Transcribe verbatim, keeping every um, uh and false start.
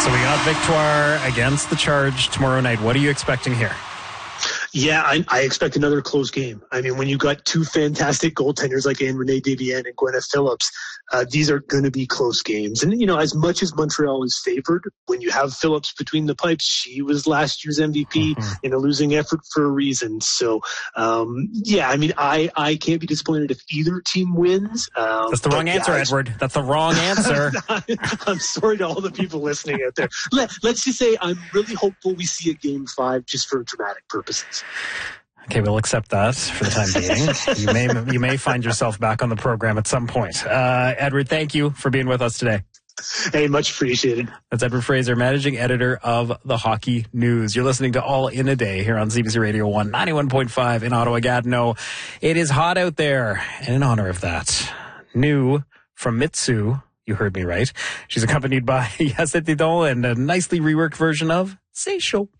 So we got Victoire against the Charge tomorrow night. What are you expecting here? Yeah, I, I expect another close game. I mean, when you got two fantastic goaltenders like Anne-Renee Desvienne and Gwyneth Phillips, uh, these are going to be close games. And, you know, as much as Montreal is favored, when you have Phillips between the pipes, she was last year's M V P mm-hmm. in a losing effort for a reason. So, um, yeah, I mean, I, I can't be disappointed if either team wins. Um, That's the wrong answer, yeah, Edward. That's the wrong answer. I'm sorry to all the people listening out there. Let, let's just say I'm really hopeful we see a game five just for dramatic purposes. Okay, we'll accept that for the time being. You may you may find yourself back on the program at some point. Uh, Edward, thank you for being with us today. Hey, much appreciated. That's Edward Fraser, managing editor of the Hockey News. You're listening to All in a Day here on C B C Radio one, ninety-one point five in Ottawa-Gatineau. It is hot out there, and in honor of that, new from Mitsu, you heard me right. She's accompanied by Yasset Didon and a nicely reworked version of C'est Chaud.